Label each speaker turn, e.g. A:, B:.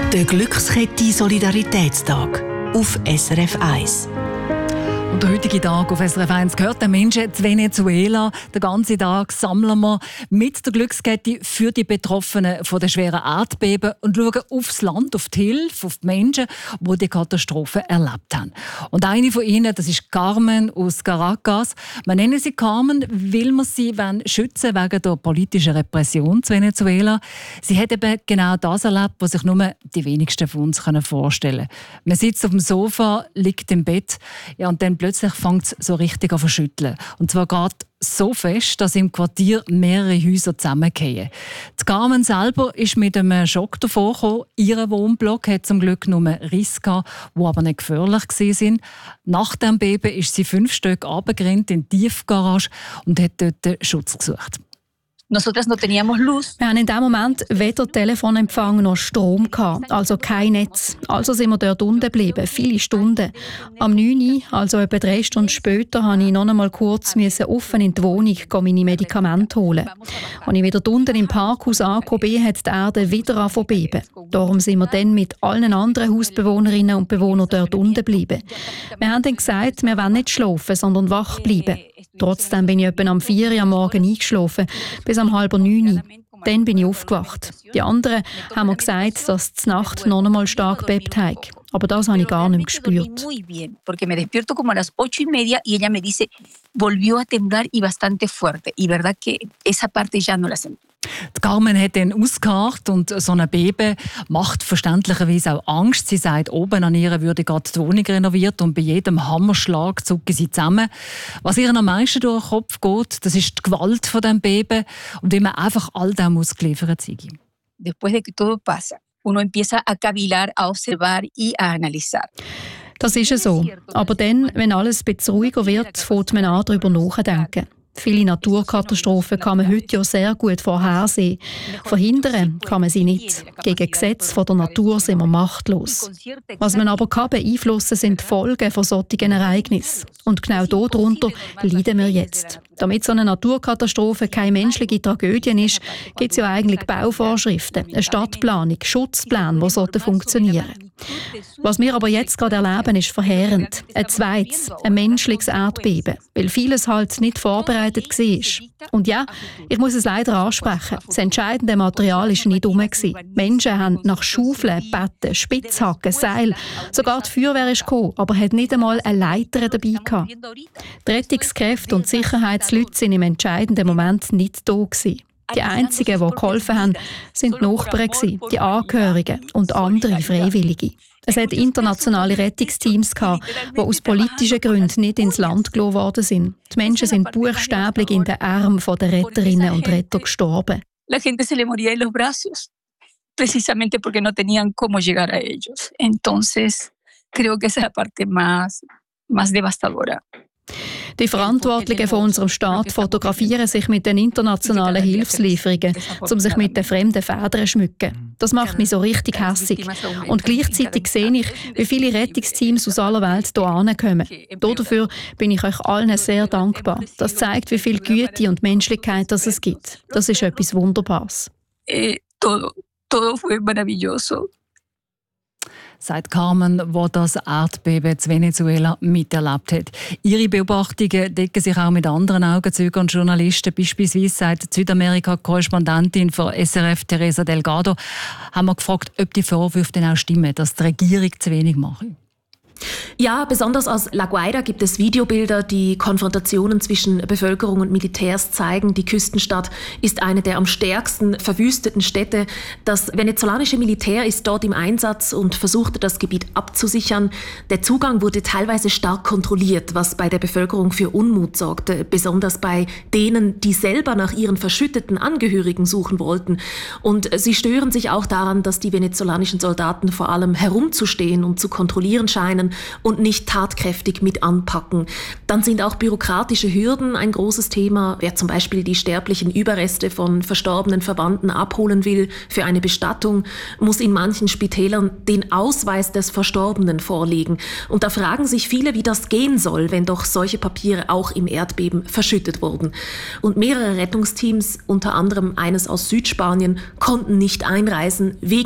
A: Der Glückskette Solidaritätstag auf SRF 1.
B: Und der heutige Tag auf SRF 1 gehört den Menschen zu Venezuela. Den ganzen Tag sammeln wir mit der Glückskette für die Betroffenen von den schweren Erdbeben und schauen aufs Land, auf die Hilfe, auf die Menschen, die die Katastrophe erlebt haben. Und eine von ihnen, das ist Carmen aus Caracas. Wir nennen sie Carmen, weil wir sie schützen wegen der politischen Repression zu Venezuela. Sie hat eben genau das erlebt, was sich nur die wenigsten von uns vorstellen können. Man sitzt auf dem Sofa, liegt im Bett, ja, und dann plötzlich fängt es so richtig an zu schütteln. Und zwar geht so fest, dass im Quartier mehrere Häuser zusammenfallen. Die Carmen selber ist mit einem Schock davor gekommen. Ihr Wohnblock hat zum Glück nur Risse gehabt, die aber nicht gefährlich waren. Nach dem Beben ist sie 5 Stöcke runtergerannt in die Tiefgarage und hat dort Schutz gesucht.
C: Nosotras no teníamos luz.
D: Wir haben in diesem Moment weder Telefonempfang noch Strom gehabt, also kein Netz. Also sind wir dort unten geblieben, viele Stunden. Am 9 Uhr, also etwa 3 Stunden später, musste ich noch einmal kurz offen in die Wohnung meine Medikamente holen. Als ich wieder unten im Parkhaus angekommen bin, hat die Erde wieder angefangen zu beben. Darum sind wir dann mit allen anderen Hausbewohnerinnen und Bewohnern dort unten geblieben. Wir haben dann gesagt, wir wollen nicht schlafen, sondern wach bleiben. Trotzdem bin ich etwa am 4 Uhr am Morgen eingeschlafen, bis um 8:30 Uhr. Dann bin ich aufgewacht. Die anderen haben mir gesagt, dass die Nacht noch einmal stark gebebt hat. Aber das habe ich gar nicht gespürt.
C: Porque me despierto como a las 8:30 y ella me dice, volvió a temblar y bastante fuerte. Y verdad que esa parte ya no la sentí.
B: Die Carmen hat dann ausgeharrt und so ein Beben macht verständlicherweise auch Angst. Sie sagt, oben an ihr würde gerade die Wohnung renoviert und bei jedem Hammerschlag zucken sie zusammen. Was ihr am meisten durch den Kopf geht, das ist die Gewalt von diesem Beben und wie man einfach all dem ausgeliefert sei.
C: Después de que todo pasa, uno empieza a cavilar, a observar y a analizar.
D: Das ist ja so. Aber dann, wenn alles ein bisschen ruhiger wird, fängt man an, darüber nachzudenken. Viele Naturkatastrophen kann man heute ja sehr gut vorhersehen. Verhindern kann man sie nicht. Gegen Gesetze von der Natur sind wir machtlos. Was man aber beeinflussen kann, sind die Folgen von solchen Ereignissen. Und genau darunter leiden wir jetzt. Damit so eine Naturkatastrophe keine menschliche Tragödie ist, gibt es ja eigentlich Bauvorschriften, eine Stadtplanung, Schutzpläne, die funktionieren sollten. Was wir aber jetzt gerade erleben, ist verheerend. Ein zweites, ein menschliches Erdbeben, weil vieles halt nicht vorbereitet war. Und ja, ich muss es leider ansprechen, das entscheidende Material war nicht rum. Menschen haben nach Schaufeln, Betten, Spitzhacken, Seil, sogar die Feuerwehr ist gekommen, aber hat nicht einmal eine Leiter dabei gehabt. Die Rettungskräfte und Sicherheitsleute waren im entscheidenden Moment nicht da gewesen. Die einzigen, die geholfen haben, sind die Nachbarn, die Angehörigen und andere Freiwillige. Es hat internationale Rettungsteams gehabt, die aus politischen Gründen nicht ins Land gelassen worden sind. Die Menschen sind buchstäblich in den Armen der Retterinnen und Retter gestorben.
C: La gente se le moría en los brazos, precisamente porque no tenían cómo llegar a ellos. Entonces, creo que esa es la parte más devastadora.
D: Die Verantwortlichen von unserem Staat fotografieren sich mit den internationalen Hilfslieferungen, um sich mit den fremden Federn zu schmücken. Das macht mich so richtig hässig. Und gleichzeitig sehe ich, wie viele Rettungsteams aus aller Welt hierher kommen. Dafür bin ich euch allen sehr dankbar. Das zeigt, wie viel Güte und Menschlichkeit es gibt. Das ist etwas Wunderbares.
C: Todo fue maravilloso.
B: Sagt Carmen, die das Erdbeben in Venezuela miterlebt hat. Ihre Beobachtungen decken sich auch mit anderen Augenzeugen und Journalisten. Beispielsweise sagt die Südamerika-Korrespondentin von SRF, Teresa Delgado, haben wir gefragt, ob die Vorwürfe denn auch stimmen, dass die Regierung zu wenig macht.
E: Ja, besonders aus La Guaira gibt es Videobilder, die Konfrontationen zwischen Bevölkerung und Militärs zeigen. Die Küstenstadt ist eine der am stärksten verwüsteten Städte. Das venezolanische Militär ist dort im Einsatz und versuchte, das Gebiet abzusichern. Der Zugang wurde teilweise stark kontrolliert, was bei der Bevölkerung für Unmut sorgte, besonders bei denen, die selber nach ihren verschütteten Angehörigen suchen wollten. Und sie stören sich auch daran, dass die venezolanischen Soldaten vor allem herumzustehen und zu kontrollieren scheinen und nicht tatkräftig mit anpacken. Dann sind auch bürokratische Hürden ein großes Thema. Wer zum Beispiel die sterblichen Überreste von verstorbenen Verwandten abholen will für eine Bestattung, muss in manchen Spitälern den Ausweis des Verstorbenen vorlegen. Und da fragen sich viele, wie das gehen soll, wenn doch solche Papiere auch im Erdbeben verschüttet wurden. Und mehrere Rettungsteams, unter anderem eines aus Südspanien, konnten nicht einreisen wegen